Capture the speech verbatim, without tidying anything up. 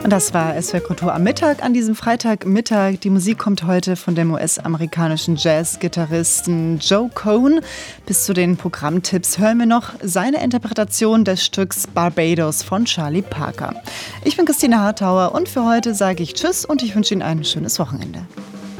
Und das war S W R Kultur am Mittag, an diesem Freitagmittag. Die Musik kommt heute von dem U S-amerikanischen Jazz-Gitarristen Joe Cohn. Bis zu den Programmtipps hören wir noch seine Interpretation des Stücks Barbados von Charlie Parker. Ich bin Christine Hartauer und für heute sage ich Tschüss und ich wünsche Ihnen ein schönes Wochenende.